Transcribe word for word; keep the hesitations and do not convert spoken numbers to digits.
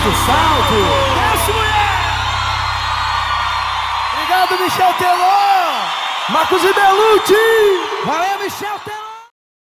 Augusto Salto. Desce, mulher! Obrigado, Michel Teló! Marcos e Belucci. Valeu, Michel Teló!